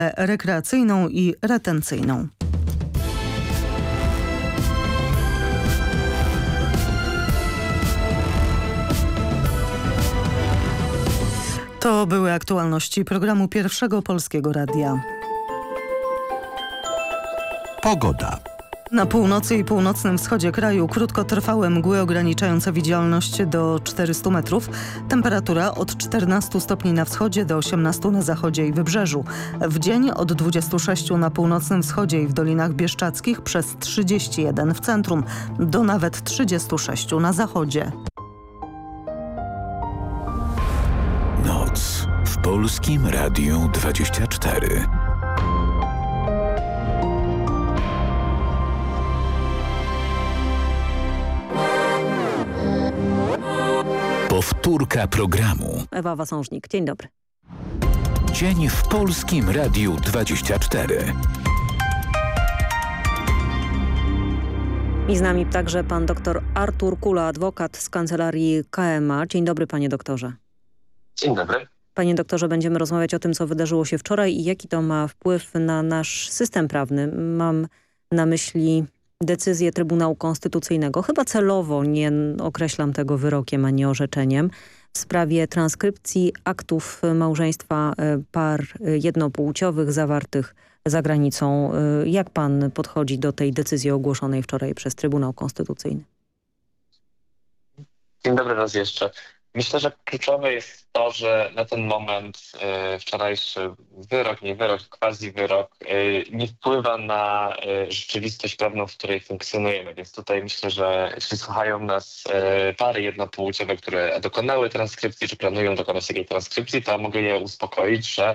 rekreacyjną i retencyjną. To były aktualności programu Pierwszego Polskiego Radia. Pogoda. Na północy i północnym wschodzie kraju krótkotrwałe mgły ograniczające widzialność do 400 metrów. Temperatura od 14 stopni na wschodzie do 18 na zachodzie i wybrzeżu. W dzień od 26 na północnym wschodzie i w Dolinach Bieszczadzkich przez 31 w centrum do nawet 36 na zachodzie. Noc w Polskim Radiu 24. Powtórka programu. Ewa Wasążnik, dzień dobry. Dzień w Polskim Radiu 24. I z nami także pan dr Artur Kula, adwokat z kancelarii KMA. Dzień dobry, panie doktorze. Dzień dobry. Panie doktorze, będziemy rozmawiać o tym, co wydarzyło się wczoraj i jaki to ma wpływ na nasz system prawny. Mam na myśli decyzję Trybunału Konstytucyjnego. Chyba celowo nie określam tego wyrokiem ani orzeczeniem. W sprawie transkrypcji aktów małżeństwa par jednopłciowych zawartych za granicą. Jak pan podchodzi do tej decyzji ogłoszonej wczoraj przez Trybunał Konstytucyjny? Dzień dobry raz jeszcze. Myślę, że kluczowe jest to, że na ten moment wczorajszy wyrok, nie wyrok, quasi wyrok nie wpływa na rzeczywistość prawną, w której funkcjonujemy. Więc tutaj myślę, że jeśli słuchają nas pary jednopłciowe, które dokonały transkrypcji, czy planują dokonać takiej transkrypcji, to mogę je uspokoić, że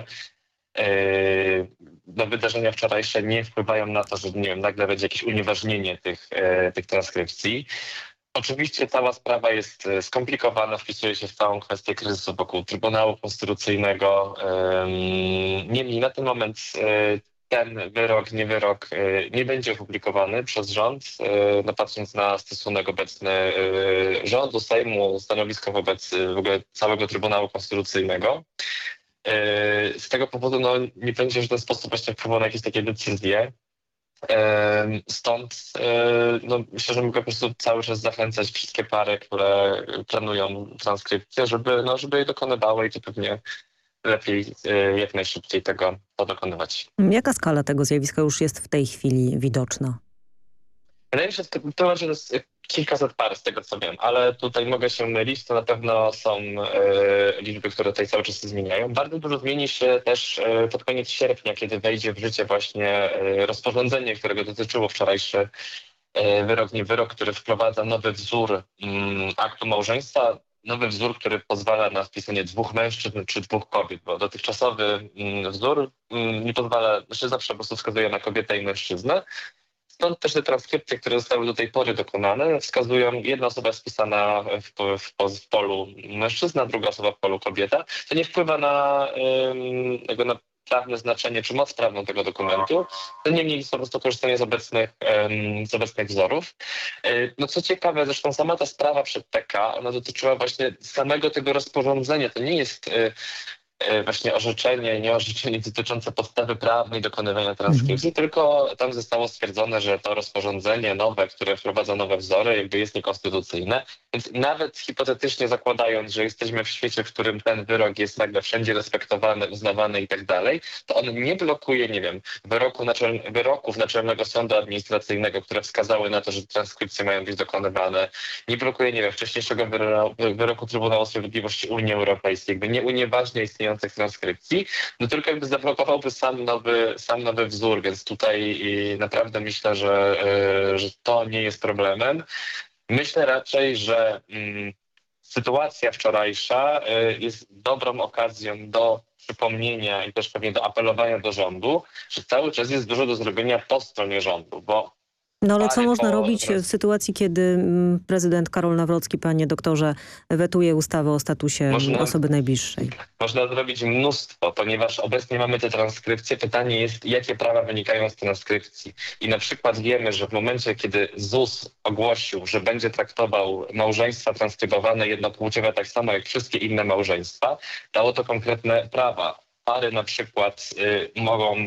wydarzenia wczorajsze nie wpływają na to, że nie wiem, nagle będzie jakieś unieważnienie tych transkrypcji. Oczywiście cała sprawa jest skomplikowana, wpisuje się w całą kwestię kryzysu wokół Trybunału Konstytucyjnego. Niemniej na ten moment ten wyrok, nie wyrok nie będzie opublikowany przez rząd, patrząc na stosunek obecny rządu, Sejmu, stanowisko wobec w ogóle całego Trybunału Konstytucyjnego. Z tego powodu nie będzie w żaden sposób właśnie wpływał na jakieś takie decyzje. Stąd myślę, że mogę po prostu cały czas zachęcać wszystkie pary, które planują transkrypcję, żeby je dokonywały i to pewnie lepiej jak najszybciej to dokonywać. Jaka skala tego zjawiska już jest w tej chwili widoczna? Wydaje mi się, że to jest kilkaset par z tego co wiem, ale tutaj mogę się mylić, to na pewno są liczby, które tutaj cały czas się zmieniają. Bardzo dużo zmieni się też pod koniec sierpnia, kiedy wejdzie w życie właśnie rozporządzenie, którego dotyczyło wczorajszy wyrok, nie wyrok, który wprowadza nowy wzór aktu małżeństwa, nowy wzór, który pozwala na wpisanie 2 mężczyzn czy 2 kobiet, bo dotychczasowy wzór nie pozwala, zawsze po prostu wskazuje na kobietę i mężczyznę. Stąd też te transkrypcje, które zostały do tej pory dokonane, wskazują, jedna osoba jest wpisana w polu mężczyzna, druga osoba w polu kobieta. To nie wpływa na prawne znaczenie czy moc prawną tego dokumentu. To niemniej jest po prostu korzystanie z obecnych wzorów. Co ciekawe, zresztą sama ta sprawa przed TK, ona dotyczyła właśnie samego tego rozporządzenia. To nie jest właśnie orzeczenie, nie orzeczenie dotyczące podstawy prawnej dokonywania transkrypcji, tylko tam zostało stwierdzone, że to rozporządzenie nowe, które wprowadza nowe wzory, jest niekonstytucyjne. Więc nawet hipotetycznie zakładając, że jesteśmy w świecie, w którym ten wyrok jest nagle wszędzie respektowany, uznawany i tak dalej, to on nie blokuje, wyroków Naczelnego Sądu Administracyjnego, które wskazały na to, że transkrypcje mają być dokonywane. Nie blokuje, wcześniejszego wyroku Trybunału Sprawiedliwości Unii Europejskiej, nie unieważnia istniejących transkrypcji, tylko zablokowałby sam nowy wzór, więc tutaj naprawdę myślę, że to nie jest problemem. Myślę raczej, że sytuacja wczorajsza jest dobrą okazją do przypomnienia i też pewnie do apelowania do rządu, że cały czas jest dużo do zrobienia po stronie rządu, bo ale co można robić w sytuacji, kiedy prezydent Karol Nawrocki, panie doktorze, wetuje ustawę o statusie osoby najbliższej? Można zrobić mnóstwo, ponieważ obecnie mamy te transkrypcje. Pytanie jest, jakie prawa wynikają z transkrypcji. I na przykład wiemy, że w momencie, kiedy ZUS ogłosił, że będzie traktował małżeństwa transkrybowane jednopłciowe tak samo jak wszystkie inne małżeństwa, dało to konkretne prawa pary na przykład mogą